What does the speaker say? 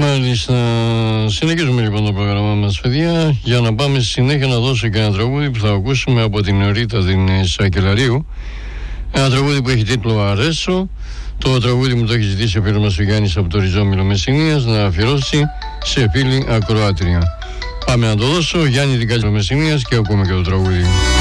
Μάλιστα. Συνεχίζουμε λοιπόν το πρόγραμμά μας, παιδιά, για να πάμε στη συνέχεια να δώσω και ένα τραγούδι που θα ακούσουμε από την Ρίτα την Σακελαρίου. Ένα τραγούδι που έχει τίτλο Αρέσω. Το τραγούδι μου το έχει ζητήσει ο φίλος μας ο Γιάννης από το Ριζόμιλο Μεσσηνίας να αφιερώσει σε φίλη ακροάτρια. Πάμε να το δώσω. Γιάννη Δικάζη Μεσσηνίας και ακούμε και το τραγούδι.